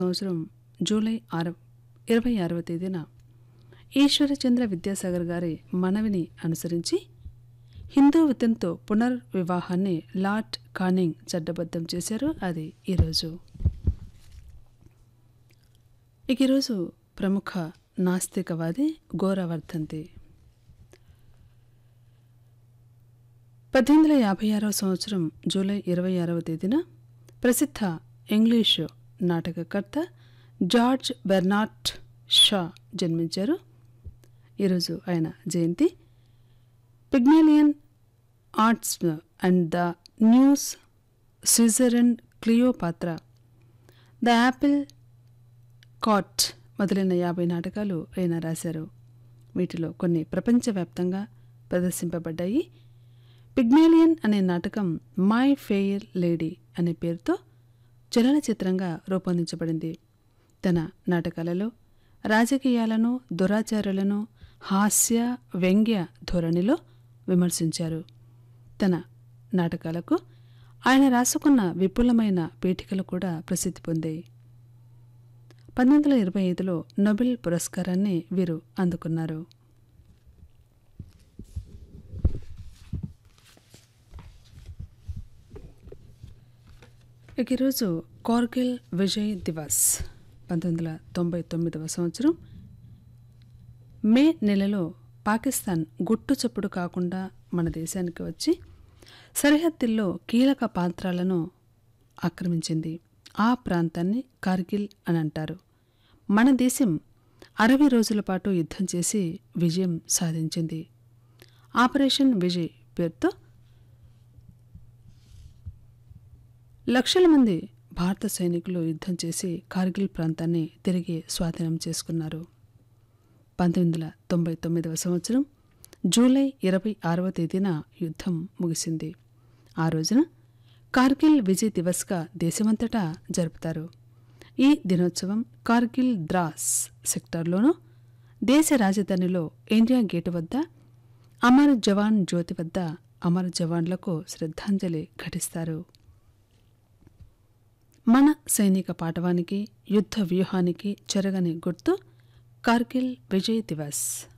సంవత్సరం జూలై 26వ తేదీన ఈశ్వరచంద్ర విద్యాసాగర్ గారి మనవిని అనుసరించి హిందూ వితంతు పునర్వివాహాన్ని లార్డ్ కానింగ్ చట్టబద్ధం చేశారు. అది ఈరోజు. ఈరోజు ప్రముఖ నాస్తికవాది గోరవర్ధంతి. 1856 సంవత్సరం జూలై 26వ తేదీన ప్రసిద్ధ ఇంగ్లీషు నాటకకర్త జార్జ్ బెర్నార్డ్ షా జన్మించారు. ఈరోజు ఆయన జయంతి. Pygmalion arts and the news, Caesar and Cleopatra, the Apple cot మొదలైన 50 నాటకాలు ఆయన రాశారు. వీటిలో కొన్ని ప్రపంచవ్యాప్తంగా ప్రదర్శింపబడ్డాయి. పిగ్మేలియన్ అనే నాటకం మై ఫెయిర్ లేడీ అనే పేరుతో చలనచిత్రంగా రూపొందించబడింది. తన నాటకాలలో రాజకీయాలను, దురాచారాలను హాస్య వ్యంగ్య ధోరణిలో విమర్శించారు. తన నాటకాలకు ఆయన రాసుకున్న విపులమైన పీఠికలు కూడా ప్రసిద్ధి పొందాయి. 1925లో నోబెల్ పురస్కారాన్ని వీరు అందుకున్నారు. ఈరోజు కార్గిల్ విజయ్ దివస్. 1999వ సంవత్సరం మే నెలలో పాకిస్తాన్ గుట్టు చప్పుడు కాకుండా మన దేశానికి వచ్చి సరిహద్దుల్లో కీలక పాత్రలను ఆక్రమించింది. ఆ ప్రాంతాన్ని కార్గిల్ అని అంటారు. మన దేశం 60 రోజుల పాటు యుద్ధం చేసి విజయం సాధించింది. ఆపరేషన్ విజయ్ పేరుతో లక్షల మంది భారత సైనికులు యుద్ధం చేసి కార్గిల్ ప్రాంతాన్ని తిరిగి స్వాధీనం చేసుకున్నారు. 1999వ సంవత్సరం జూలై 26వ తేదీన యుద్ధం ముగిసింది. ఆ రోజున కార్గిల్ విజయ్ దివస్గా దేశమంతటా జరుపుతారు. ఈ దినోత్సవం కార్గిల్ ద్రాస్ సెక్టార్లోనూ, దేశ రాజధానిలో ఇండియా గేటు వద్ద అమర్ జవాన్ జ్యోతి వద్ద అమర జవాన్లకు శ్రద్ధాంజలి ఘటిస్తారు. మన సైనిక పాటవానికి, యుద్ధ వ్యూహానికి చెరగని గుర్తు కార్గిల్ విజయ్ దివస్.